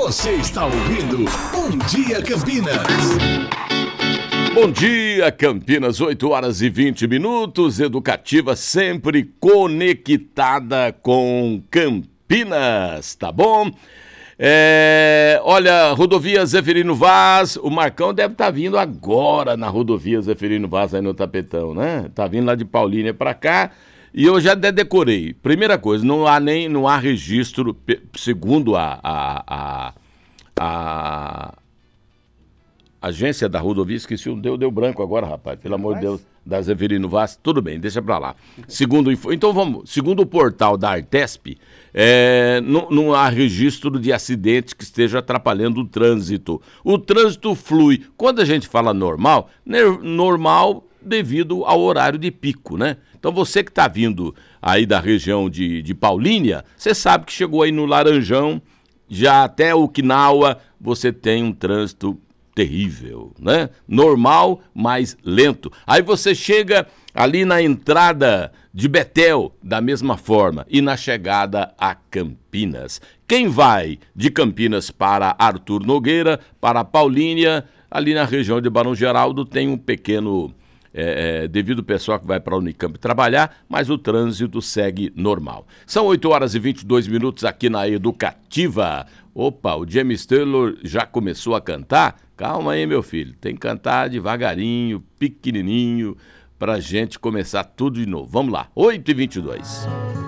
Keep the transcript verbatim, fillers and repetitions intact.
Você está ouvindo Bom Dia Campinas. Bom dia, Campinas, oito horas e vinte minutos, educativa sempre conectada com Campinas, tá bom? É, olha, rodovia Zeferino Vaz, o Marcão deve estar vindo agora na rodovia Zeferino Vaz aí no Tapetão, né? Tá vindo lá de Paulínia pra cá e eu já até decorei. Primeira coisa, não há nem, não há registro, segundo a... a, a, a agência da rodovia, esqueci o deu, deu branco agora, rapaz, pelo amor de Deus, da Zeferino Vaz, tudo bem, deixa pra lá. Segundo, então vamos, segundo o portal da Artesp, é, não, não há registro de acidente que esteja atrapalhando o trânsito. O trânsito flui. Quando a gente fala normal, normal devido ao horário de pico, né? Então você que está vindo aí da região de, de Paulínia, você sabe que chegou aí no Laranjão, já até Okinawa, você tem um trânsito terrível, né? Normal, mas lento. Aí você chega ali na entrada de Betel, da mesma forma, e na chegada a Campinas. Quem vai de Campinas para Arthur Nogueira, para Paulínia, ali na região de Barão Geraldo, tem um pequeno... É, é, devido ao pessoal que vai para a Unicamp trabalhar, mas o trânsito segue normal. São oito horas e vinte e dois minutos aqui na Educativa. Opa, o James Taylor já começou a cantar? Calma aí, meu filho, tem que cantar devagarinho, pequenininho, pra gente começar tudo de novo. Vamos lá, oito e vinte e dois.